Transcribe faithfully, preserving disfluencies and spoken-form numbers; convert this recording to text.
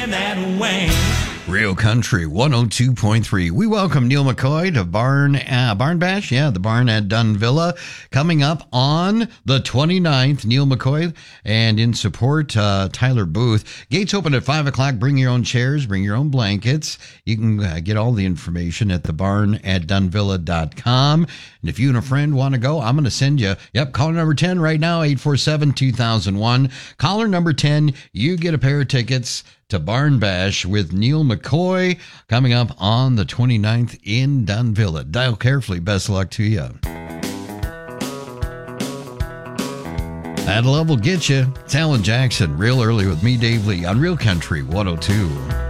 that way. Real Country one oh two point three. We welcome Neil McCoy to Barn uh, Barn Bash. Yeah, the barn at Dunn Villa coming up on the twenty-ninth. Neil McCoy and in support, uh, Tyler Booth. Gates open at five o'clock. Bring your own chairs. Bring your own blankets. You can uh, get all the information at the barn at dunvilla dot com. And if you and a friend want to go, I'm going to send you. Yep, caller number ten right now, eight four seven, two thousand one. Caller number ten, you get a pair of tickets to Barn Bash with Neil McCoy coming up on the twenty-ninth in Dunn Villa. Dial carefully. Best luck to you. That love will get you. It's Alan Jackson, real early with me, Dave Lee, on Real Country one oh two.